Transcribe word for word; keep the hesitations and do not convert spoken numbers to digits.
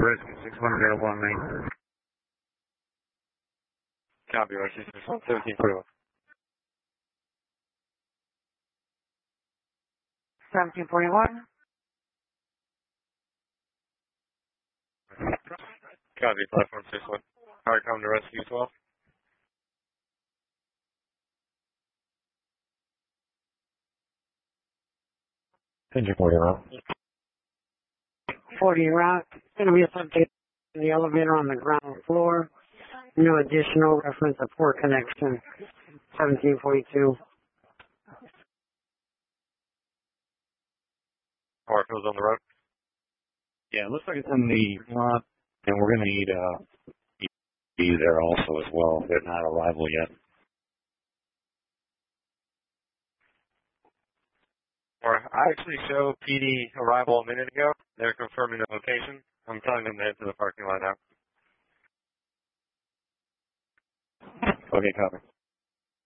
rescue six one zero one main. Copy, rescue six one seventeen forty-one. seventeen forty-one. Copy, platform six one. Alright, come to rescue as well. Engine forty route. forty route. Going to be a subject in the elevator on the ground floor. No additional reference to port connection. seventeen forty-two. Alright, fills on the road. Yeah, it looks like it's in the front, and we're going to need uh, be there also as well. They're not arrival yet. Or I actually showed P D arrival a minute ago. They're confirming the location. I'm telling them to head to the parking lot now. Okay, copy.